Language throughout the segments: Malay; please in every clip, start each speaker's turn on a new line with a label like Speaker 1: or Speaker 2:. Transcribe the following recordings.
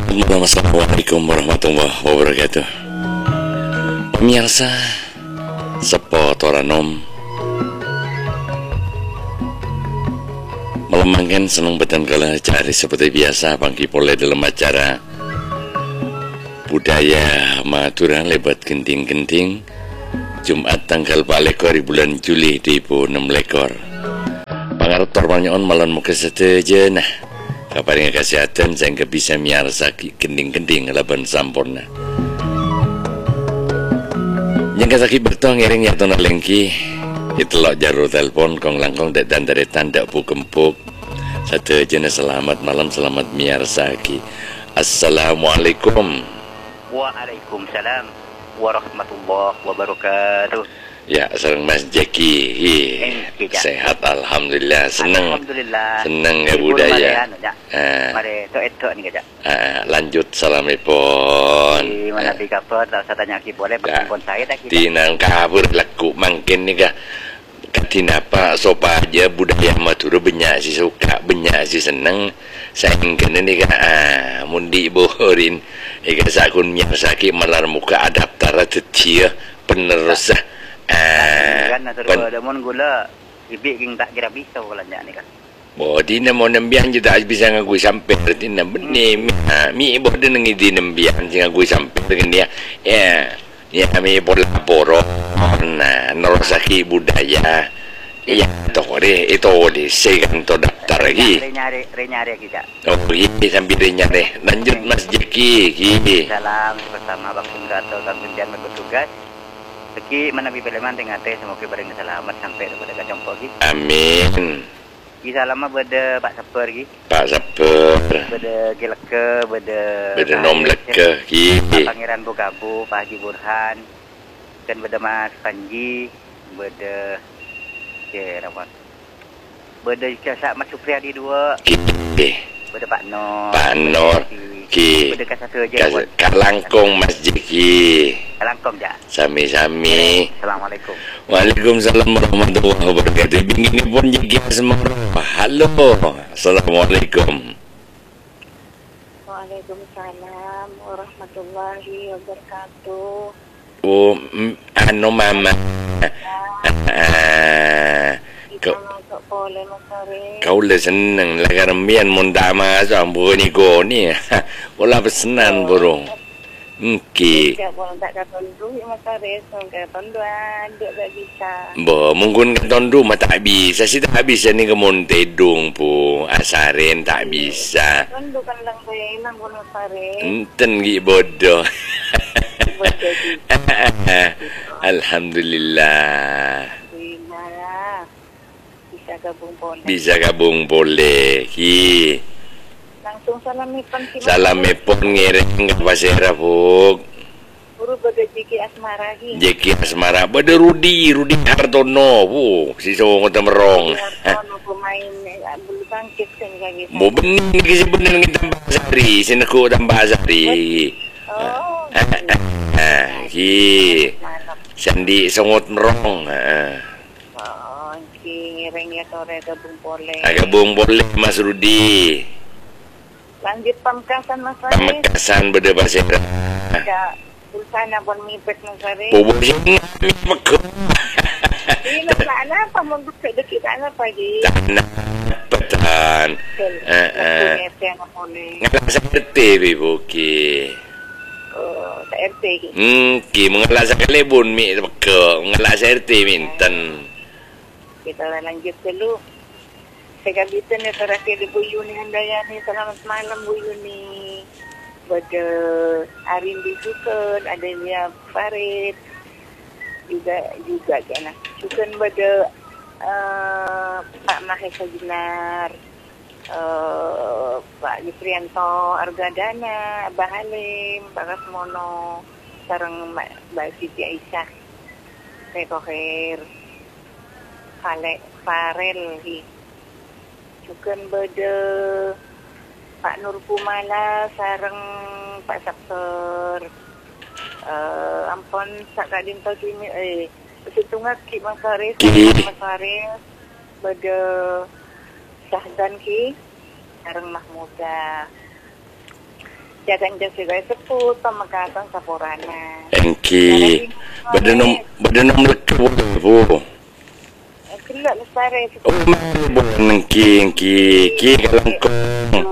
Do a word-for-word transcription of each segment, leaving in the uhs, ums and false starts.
Speaker 1: Assalamualaikum warahmatullahi wabarakatuh. Pemirsa Sepotoranom melemangkan senang betan kala cari seperti biasa pangki pole dalam acara budaya Madura lebat genting-genting Jumat tanggal empat lekor di bulan Juli di enam lekor pangarep tormanyon malon muka seteja nah kaparing kesehatan sehingga bisa miarsa genting-genting laban sampurna yang kasaki bertong ngiring ya tona lengki itelok jaru telepon kong langkong dek dan dari tanda bu kempuk satu jenis selamat malam selamat miarsa ki. Assalamualaikum.
Speaker 2: Waalaikumsalam warahmatullahi wabarakatuh.
Speaker 1: Ya, sareng Mas Jeki. Hi, sehat alhamdulillah, seneng.
Speaker 2: Alhamdulillah.
Speaker 1: Seneng ya budaya.
Speaker 2: Ah. Mari tok-tok ni kejap.
Speaker 1: Ah, lanjut salamipun.
Speaker 2: Di mana bi kabar? Tak usah tanya ki boleh berkumpul saya tak kita.
Speaker 1: Tinang kabur laku mangkin ni kah. Katinapa sopa aja budaya Madura banyak si suka, banyak si seneng. Saingkan ni kah ah, mundi bohorin. Ika sakun miasaki malar muka adaptara tetia penerus ah.
Speaker 2: Ah, kan nak terus ada mon gula ibik king tak kira bisa kalau ni kan.
Speaker 1: Bo di na mo nembian juga bisa ngagui sampai berarti na benih mi bo de nengi di nembian sing ngagui sampai dengan dia ya ya mi pola poro nah norosaki budaya ya to re itu di segan to daftar lagi
Speaker 2: nyari nyari kita
Speaker 1: oh ini sambil nyari lanjut Mas Jeki ki
Speaker 2: salam bersama Bang Gato dan pendian bertugas. Seki menabi peleman tengah teh semoga bareng selamat sampai kepada kacang pagi.
Speaker 1: Amin.
Speaker 2: Kita lama beda Pak Saper gi.
Speaker 1: Pak Saper.
Speaker 2: Beda Gileke, beda
Speaker 1: beda nom leke ki.
Speaker 2: Pangeran Bogabu, Pak Haji Burhan. Dan beda Mas Panji, beda ke apa? Beda Kasa Mas Supriyadi dua.
Speaker 1: Ki.
Speaker 2: Beda Pak Nur.
Speaker 1: Pak Nur. Ki.
Speaker 2: Beda Kasa aja.
Speaker 1: Kalangkong Mas Jeki.
Speaker 2: Kalangkong ja.
Speaker 1: Sami-sami.
Speaker 2: Assalamualaikum.
Speaker 1: Waalaikumsalam warahmatullahi wabarakatuh. Begini pun Jeki semua. Halo. Assalamualaikum.
Speaker 3: Waalaikumsalam warahmatullahi wabarakatuh.
Speaker 1: Oh, anu mama. Kau kau le seneng lah karamian munda mas ambo ni ko ni. Ola pesenan burung. Okey.
Speaker 3: Tak ada tondu masa resong ke tonduan duk tak bisa.
Speaker 1: Bo mungkin ke tondu mah tak bisa. Si tak bisa ni ke Montedung pu. Asarin tak bisa.
Speaker 3: Tondu kan lang saya nang gunung sare.
Speaker 1: Enten gi bodoh. Alhamdulillah.
Speaker 3: Bisa gabung boleh.
Speaker 1: Bisa gabung boleh. Ki.
Speaker 3: Langsung salamipun si
Speaker 1: Salamipun ngiring ke Pasir Puk.
Speaker 3: Buru beda Jeki Asmara ki.
Speaker 1: Jeki Asmara. Beda Rudi, Rudi Hartono. Bu, si songo temerong.
Speaker 3: Hartono pemain bulu tangkis kan kaki.
Speaker 1: Mau bening si bening kita Basari, sineku dan Basari.
Speaker 3: Oh.
Speaker 1: Ah, ki. Sandi songot merong.
Speaker 3: Oh, ki ngiring ya sore gabung boleh.
Speaker 1: Gabung boleh Mas Rudi.
Speaker 3: Lanjut pamekasan Mas Faris.
Speaker 1: Pamekasan beda Pasir.
Speaker 3: Ada busana pun mipet Mas Faris.
Speaker 1: Bobo sing mekep.
Speaker 3: Ini nak apa mau buka dekat anak pagi.
Speaker 1: Tanah petan. Eh eh. Ngalah seperti ibu ki.
Speaker 3: Oh, tak R T ki.
Speaker 1: Hmm, ki mengalah sekali bun mi peke. Mengalah R T minten.
Speaker 3: Kita lanjut dulu. Saya kabitan ya terakhir Bu Yuni Handayani. Selamat malam Bu Yuni. Pada Arin Bisukan, adanya Farid. Juga juga kena. Sukan pada uh, Pak Mahesa Jinar, uh, Pak Yusrianto Argadana, Abah Halim, Pak Kasmono, sareng Mbak Siti Aisyah, Rekoher, Fale Farel hi. Sukan pada Pak Nur Kumala sareng Pak Saper. Uh, ampun sakadin tau kimi eh setunggal ki Mas Faris Mas Faris pada Syahdan ki sareng Mahmuda Jangan jadi seput sama kata saporana.
Speaker 1: Engki. Badanum badanum lekap bu.
Speaker 3: Kelak lestari seput.
Speaker 1: Oh, bukan engki engki ki kalangkong.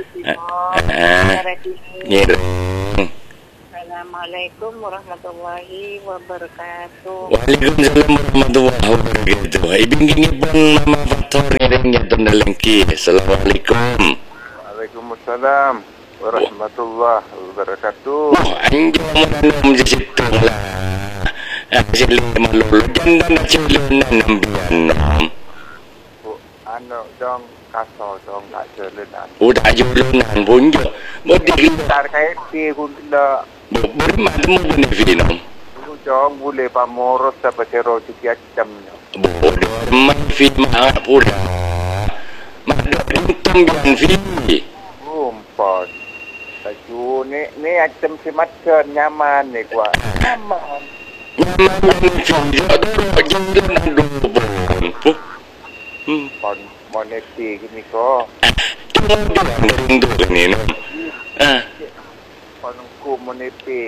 Speaker 1: Nyir.
Speaker 3: Assalamualaikum warahmatullahi wabarakatuh.
Speaker 1: Waalaikumsalam warahmatullahi wabarakatuh. Ibing ibang mama faktor ngirengnya tundalengki. Assalamualaikum.
Speaker 4: Waalaikumsalam warahmatullahi wabarakatuh.
Speaker 1: Oh, anjing manum di situ lah. Asli malulu jangan cilinan nambian.
Speaker 4: Anu dong kaso dong tak jelenan.
Speaker 1: Udah julunan bunjo. Bodi
Speaker 4: Tar kait pi gula.
Speaker 1: Beriman temu benefino.
Speaker 4: Lu dong boleh pamoros sa pasero cuki acam.
Speaker 1: Bodoh manfi mak pula. Mado untung yang fi.
Speaker 4: Rumpot. Taju ni ni acam simatkan nyaman ni kuat. Nyaman.
Speaker 1: Nyaman fi jodoh julunan dubon. Hmm.
Speaker 4: Pon moneti gini ko.
Speaker 1: Cuma bilang dulu ni. Ah.
Speaker 4: Ponku moneti.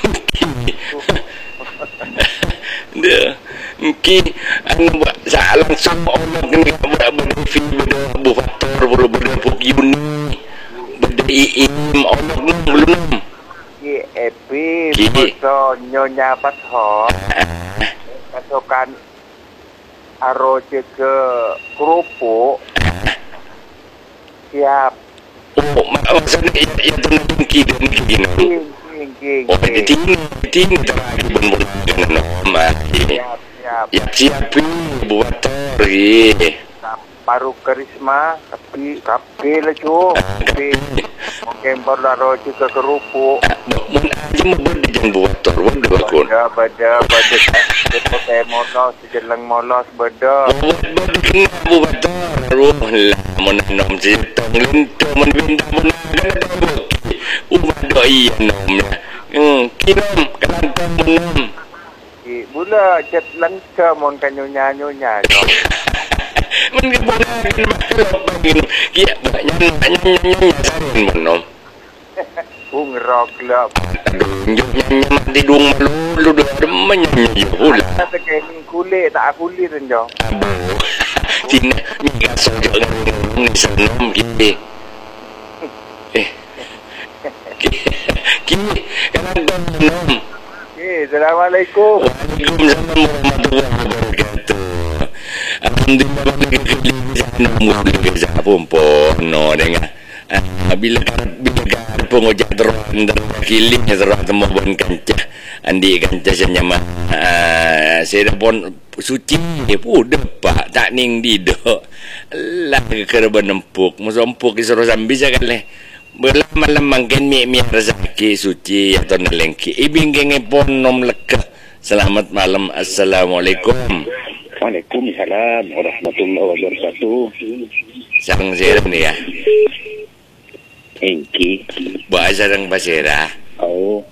Speaker 1: Dia mungkin anu buat salah semua orang kena buat benefit benda bu faktor bulu benda puk uni benda iim orang belum
Speaker 4: Ki epi beso nyonya patho. Pasukan aroje ke kerupuk. Siap.
Speaker 1: oh maksudnya ya tu nak mungkin dia mungkin
Speaker 4: King, king, king.
Speaker 1: oh dia tinggi tinggi terakhir benda benda mati
Speaker 4: Siap, siap.
Speaker 1: ya siap buat tori
Speaker 4: Paru karisma, tapi tapi lah cu. Tapi mungkin baru aroje ke kerupuk.
Speaker 1: mun aja mau benda buat tor benda aku
Speaker 4: Bada, bada, bada. Dia molos, sejelang molos, bada.
Speaker 1: benda kena buat tor ruh lah mun nom sitong lintu mun binda mun ada umah doi nomnya hmm kinom kalantong mun
Speaker 4: Ki, Bula cet langka mon kanyonya-nyonya.
Speaker 1: mun kebunan maklum bangin kia banyak nyanyi sarin mun nom
Speaker 4: Bung rock lah.
Speaker 1: aduh nyanyi mati dung malu lu dah demen nyanyi pula
Speaker 4: Kata kini kulit tak kulit renjo.
Speaker 1: aduh tina ni kasut ni sanom kini eh kini kalantong nom
Speaker 4: Okay, Assalamualaikum.
Speaker 1: Waalaikumsalam warahmatullahi wabarakatuh. Alhamdulillah berkali jangan mula kerja pompon no dengan bila bila pengojak terus kiling terus temu bon kancah andi kancah senyama saya pun suci pun depak tak ning di dok lah kerban empuk musompuk disuruh sambil sekali berlama-lama mungkin mi-mi rezeki suci atau nelengki ibing genge pon nom lekah. Selamat malam. Assalamualaikum.
Speaker 5: Waalaikumsalam warahmatullahi wabarakatuh.
Speaker 1: Sarang sira ni ya.
Speaker 5: Engki.
Speaker 1: Buat sarang pasira.
Speaker 5: Oh.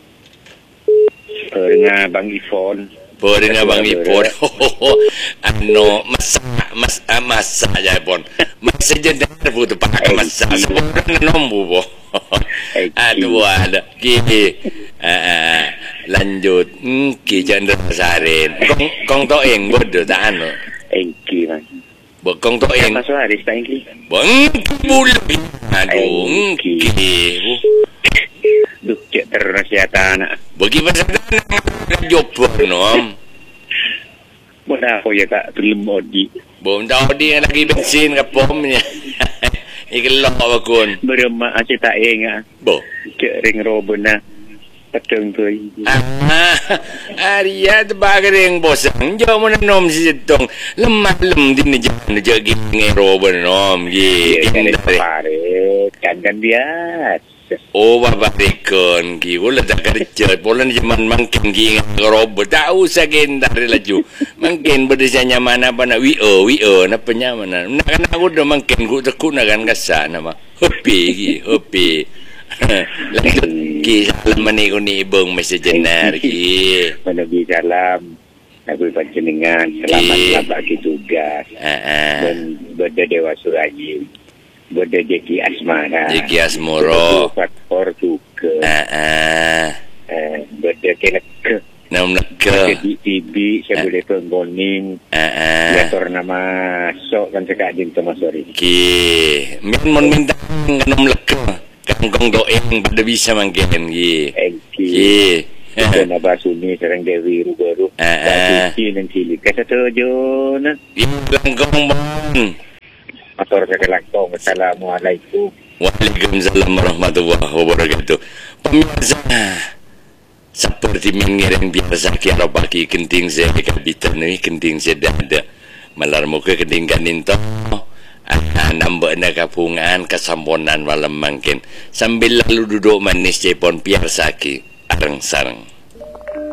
Speaker 5: Dengan Bang Ifon.
Speaker 1: Boleh dengan Bang Ipon. Ano masak mas masak aja pon. Masak je dah butuh pakai masak. Sebenarnya nombu bo. Aduh ada. Ki. Lanjut. Ki janda sarin. Kong kong toeng bodoh tak anu.
Speaker 5: Engki man.
Speaker 1: Bokong toeng.
Speaker 5: Masuk hari tak engki.
Speaker 1: Bang bulu. Aduh. Ki.
Speaker 5: Duh cek ternasihat anak.
Speaker 1: Bagi pasal jopo nom.
Speaker 5: Bodoh aku ya tak belum body.
Speaker 1: Bom tahu dia lagi bensin ke pomnya. Ikelok bakun.
Speaker 5: Berema asyik tak ingat.
Speaker 1: Bo.
Speaker 5: Cek ring robena. Peteng tu.
Speaker 1: Ah, Arya tebaga ring bosang. Jauh mana nom si jetong. Lemah lem di nejan nejan gini roben nom. Ye.
Speaker 5: Jangan pare. Jangan bias.
Speaker 1: Oh bapak rekon ki wala tak kerja pola ni zaman mungkin ki robot tahu sakin dari laju mungkin berdasanya mana mana wi o wi o na penya mana nak kan aku dah mungkin ku tekun akan kasa nama hopi ki hopi lanjut ki salam mani ku ni ibung mesti jenar ki
Speaker 5: Nabi salam Nabi panjenengan selamat labaki tugas dan berdewa surajim berdejeki asmara
Speaker 1: Jeki Asmoro
Speaker 5: faktor tu
Speaker 1: ah.
Speaker 5: Eh, benda kelak.
Speaker 1: Nam nak ke.
Speaker 5: Jadi T V saya boleh penggoning.
Speaker 1: Ah ah.
Speaker 5: Letor nama sok kan cakap din tu masori.
Speaker 1: Okey. Min mon minta kanam lek. Kangkong doeng pada bisa mangken ye.
Speaker 5: Okey. Kita nak bahas ni serang Dewi baru.
Speaker 1: Ah ah.
Speaker 5: Kita nanti lihat satu jon.
Speaker 1: Kangkong bon.
Speaker 5: Motor saya langkong. Assalamualaikum.
Speaker 1: Waalaikumsalam warahmatullahi wabarakatuh. Pemirsa, seperti mengiring biasa kira bagi kenting saya kabitan ni kenting saya dah ada malar muka kenting kaninto nambah na kapungan kesamponan malam mangkin sambil lalu duduk manis cepon biasa ki arang sarang.